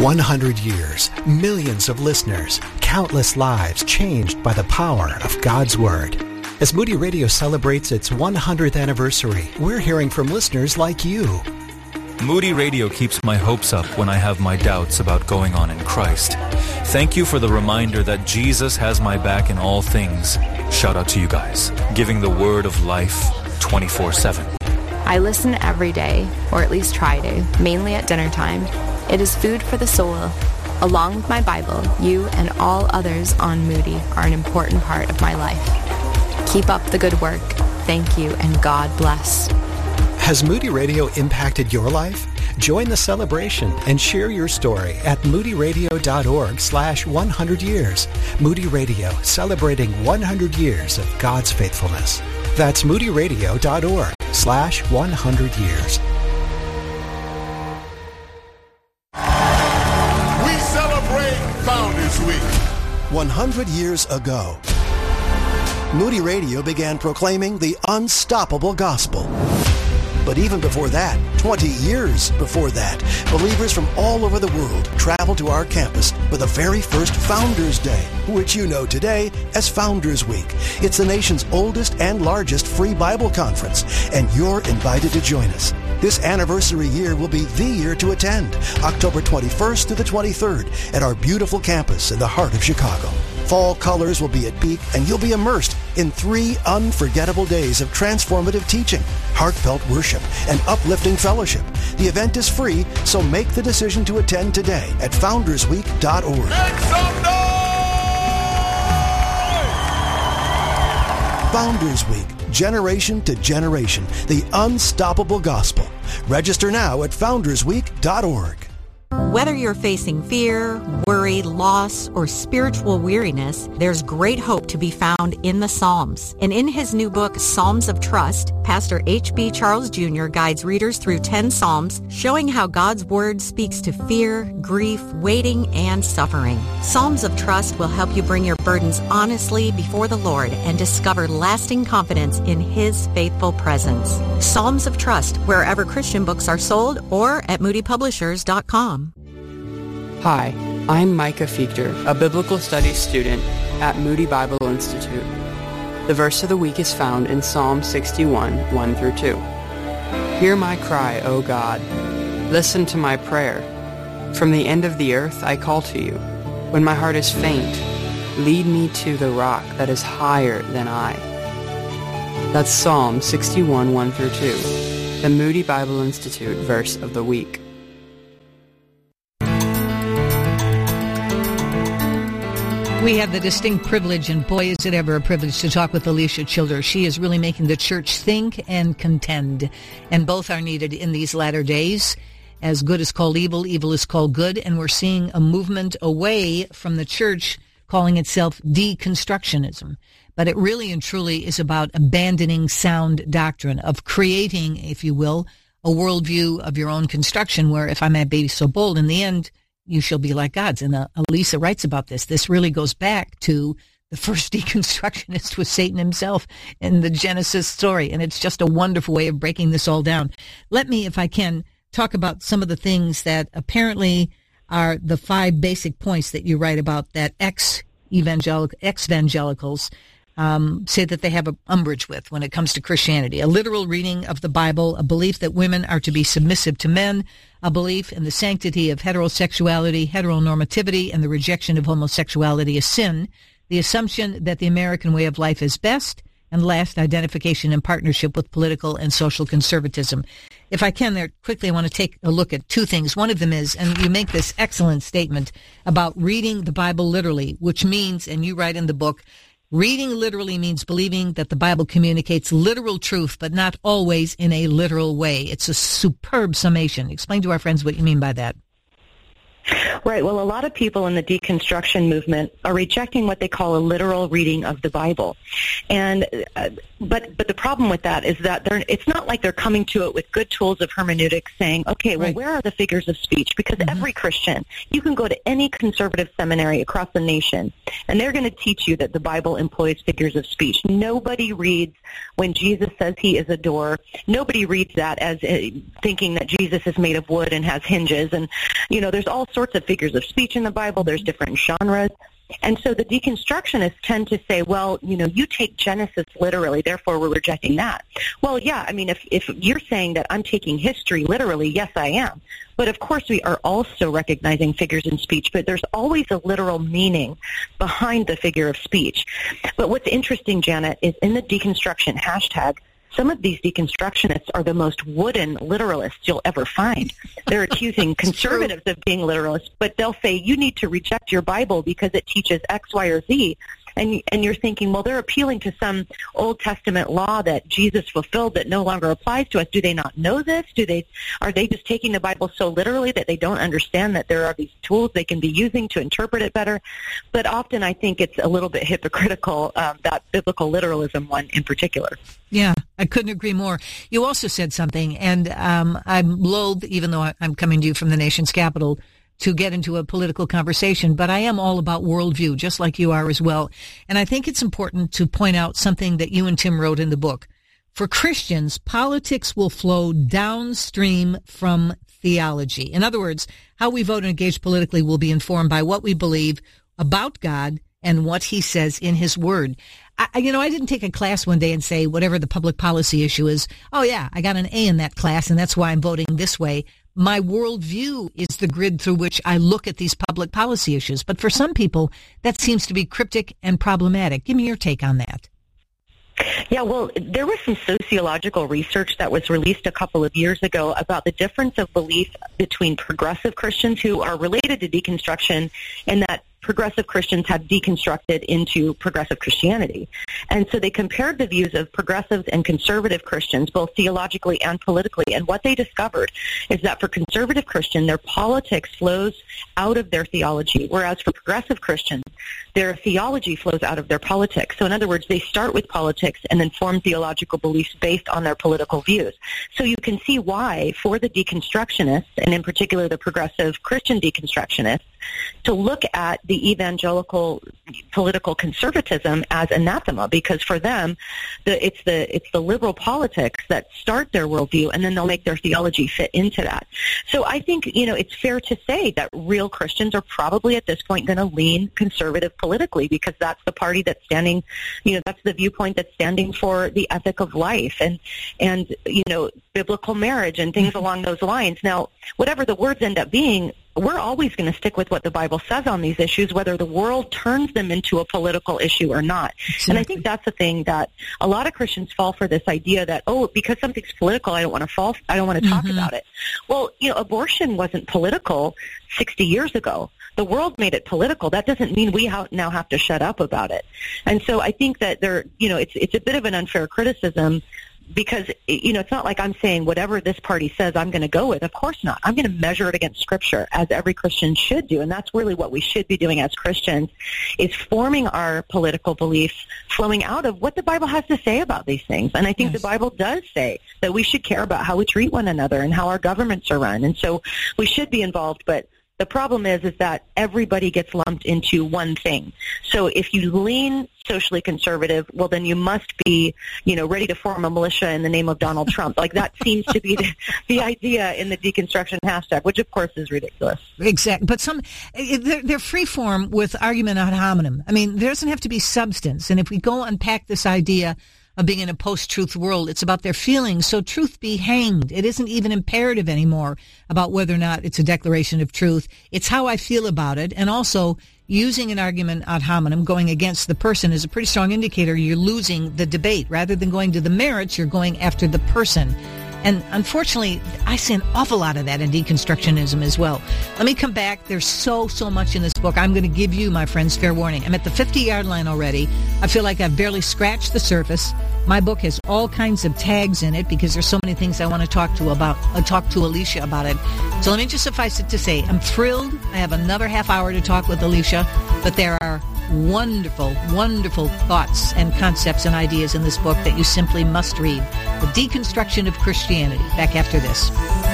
100 years, millions of listeners, countless lives changed by the power of God's Word. As Moody Radio celebrates its 100th anniversary, we're hearing from listeners like you. Moody Radio keeps my hopes up when I have my doubts about going on in Christ. Thank you for the reminder that Jesus has my back in all things. Shout out to you guys, giving the word of life 24/7. I listen every day, or at least try to, mainly at dinner time. It is food for the soul. Along with my Bible, you and all others on Moody are an important part of my life. Keep up the good work. Thank you, and God bless. Has Moody Radio impacted your life? Join the celebration and share your story at moodyradio.org/100 years. Moody Radio, celebrating 100 years of God's faithfulness. That's moodyradio.org/100 years. We celebrate Founders Week. 100 years ago, Moody Radio began proclaiming the unstoppable gospel. But even before that, 20 years before that, believers from all over the world traveled to our campus for the very first Founders Day, which you know today as Founders Week. It's the nation's oldest and largest free Bible conference, and you're invited to join us. This anniversary year will be the year to attend, October 21st through the 23rd at our beautiful campus in the heart of Chicago. Fall colors will be at peak, and you'll be immersed in 3 unforgettable days of transformative teaching, heartfelt worship, and uplifting fellowship. The event is free, so make the decision to attend today at foundersweek.org. Make some noise! Founders Week, generation to generation, the unstoppable gospel. Register now at foundersweek.org. Whether you're facing fear, worry, loss, or spiritual weariness, there's great hope to be found in the Psalms. And in his new book, Psalms of Trust, Pastor H.B. Charles Jr. guides readers through 10 Psalms, showing how God's Word speaks to fear, grief, waiting, and suffering. Psalms of Trust will help you bring your burdens honestly before the Lord and discover lasting confidence in His faithful presence. Psalms of Trust, wherever Christian books are sold, or at moodypublishers.com. Hi, I'm Micah Fichter, a biblical studies student at Moody Bible Institute. The verse of the week is found in Psalm 61, 1 through 2. Hear my cry, O God. Listen to my prayer. From the end of the earth I call to you. When my heart is faint, lead me to the rock that is higher than I. That's Psalm 61, 1 through 2, the Moody Bible Institute verse of the week. We have the distinct privilege, and boy is it ever a privilege, to talk with Alicia Childers. She is really making the church think and contend, and both are needed in these latter days. As good is called evil, evil is called good, and we're seeing a movement away from the church calling itself deconstructionism. But it really and truly is about abandoning sound doctrine, of creating, if you will, a worldview of your own construction where, if I may be so bold, in the end, you shall be like gods. And Elisa writes about this. This really goes back to the first deconstructionist was Satan himself in the Genesis story. And it's just a wonderful way of breaking this all down. Let me, if I can, talk about some of the things that apparently are the 5 basic points that you write about that ex-evangelicals say that they have an umbrage with when it comes to Christianity. A literal reading of the Bible, a belief that women are to be submissive to men, a belief in the sanctity of heterosexuality, heteronormativity, and the rejection of homosexuality as sin, the assumption that the American way of life is best, and last, identification and partnership with political and social conservatism. If I can there quickly, I want to take a look at 2 things. One of them is, and you make this excellent statement about reading the Bible literally, which means, and you write in the book, reading literally means believing that the Bible communicates literal truth, but not always in a literal way. It's a superb summation. Explain to our friends what you mean by that. Right. Well, a lot of people in the deconstruction movement are rejecting what they call a literal reading of the Bible. And but the problem with that is that it's not like they're coming to it with good tools of hermeneutics saying, okay, well, where are the figures of speech? Because every Christian, you can go to any conservative seminary across the nation, and they're going to teach you that the Bible employs figures of speech. Nobody reads when Jesus says he is a door. Nobody reads that as thinking that Jesus is made of wood and has hinges. And, you know, there's all sorts of figures of speech in the Bible. There's different genres. And so the deconstructionists tend to say, well, you take Genesis literally, therefore we're rejecting that. Well, yeah, I mean, if you're saying that I'm taking history literally, yes, I am. But of course we are also recognizing figures in speech, but there's always a literal meaning behind the figure of speech. But what's interesting, Janet, is in the deconstruction hashtag, some of these deconstructionists are the most wooden literalists you'll ever find. They're accusing conservatives of being literalists, but they'll say, you need to reject your Bible because it teaches X, Y, or Z. And you're thinking, well, they're appealing to some Old Testament law that Jesus fulfilled that no longer applies to us. Do they not know this? Are they just taking the Bible so literally that they don't understand that there are these tools they can be using to interpret it better? But often I think it's a little bit hypocritical, that biblical literalism one in particular. Yeah, I couldn't agree more. You also said something, and I'm loath, even though I'm coming to you from the nation's capital, to get into a political conversation, but I am all about worldview, just like you are as well. And I think it's important to point out something that you and Tim wrote in the book. For Christians, politics will flow downstream from theology. In other words, how we vote and engage politically will be informed by what we believe about God and what he says in his word. I didn't take a class one day and say, whatever the public policy issue is, oh yeah, I got an A in that class and that's why I'm voting this way. My worldview is the grid through which I look at these public policy issues. But for some people, that seems to be cryptic and problematic. Give me your take on that. Yeah, well, there was some sociological research that was released a couple of years ago about the difference of belief between progressive Christians who are related to deconstruction and that progressive Christians have deconstructed into progressive Christianity. And so they compared the views of progressives and conservative Christians, both theologically and politically, and what they discovered is that for conservative Christians, their politics flows out of their theology, whereas for progressive Christians, their theology flows out of their politics. So in other words, they start with politics and then form theological beliefs based on their political views. So you can see why, for the deconstructionists, and in particular the progressive Christian deconstructionists, to look at the evangelical political conservatism as anathema, because for them, it's the liberal politics that start their worldview, and then they'll make their theology fit into that. So I think, it's fair to say that real Christians are probably at this point going to lean conservative politically, because that's the party that's standing, that's the viewpoint that's standing for the ethic of life and biblical marriage and things along those lines. Now, whatever the words end up being, we're always going to stick with what the Bible says on these issues, whether the world turns them into a political issue or not. Exactly. And I think that's the thing that a lot of Christians fall for, this idea that, because something's political, I don't want to talk about it. Well, abortion wasn't political 60 years ago. The world made it political. That doesn't mean we now have to shut up about it. And so I think that it's a bit of an unfair criticism, because, it's not like I'm saying whatever this party says I'm going to go with. Of course not. I'm going to measure it against Scripture, as every Christian should do. And that's really what we should be doing as Christians, is forming our political beliefs, flowing out of what the Bible has to say about these things. And I think the Bible does say that we should care about how we treat one another and how our governments are run. And so we should be involved, but the problem is that everybody gets lumped into one thing. So if you lean socially conservative, well, then you must be, ready to form a militia in the name of Donald Trump. Like, that seems to be the idea in the deconstruction hashtag, which of course is ridiculous. Exactly. But they're free form with argument ad hominem. I mean, there doesn't have to be substance. And if we go unpack this idea of being in a post-truth world, it's about their feelings. So truth be hanged. It isn't even imperative anymore about whether or not it's a declaration of truth. It's how I feel about it. And also, using an argument ad hominem, going against the person, is a pretty strong indicator you're losing the debate. Rather than going to the merits, you're going after the person. And unfortunately, I see an awful lot of that in deconstructionism as well. Let me come back. There's so much in this book. I'm going to give you, my friends, fair warning. I'm at the 50-yard line already. I feel like I've barely scratched the surface. My book has all kinds of tags in it because there's so many things I want to talk to Alicia about it. So let me just suffice it to say, I'm thrilled. I have another half hour to talk with Alicia, but there are wonderful thoughts and concepts and ideas in this book that you simply must read. The Deconstruction of Christianity. Back after this.